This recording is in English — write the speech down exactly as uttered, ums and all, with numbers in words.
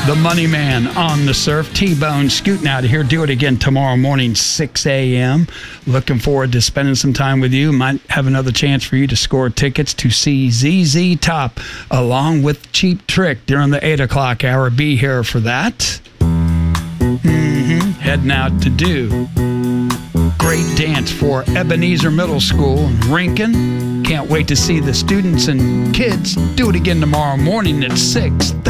The Money Man on the Surf. T-Bone scooting out of here. Do it again tomorrow morning, six a.m. Looking forward to spending some time with you. Might have another chance for you to score tickets to see Z Z Top along with Cheap Trick during the eight o'clock hour. Be here for that. Mm-hmm. Heading out to do great dance for Ebenezer Middle School in Rincon. Can't wait to see the students and kids. Do it again tomorrow morning at six.